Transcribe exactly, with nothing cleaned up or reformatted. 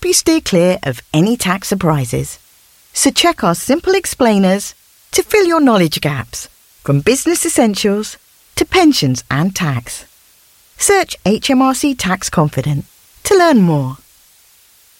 you steer clear of any tax surprises. So check our simple explainers to fill your knowledge gaps, from business essentials to pensions and tax. Search H M R C Tax Confident to learn more.